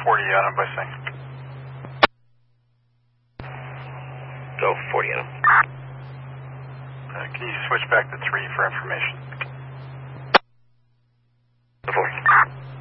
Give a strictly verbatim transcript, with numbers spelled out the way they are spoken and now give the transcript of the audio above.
forty Adam by Sing. Go forty Adam. Uh, can you switch back to three for information?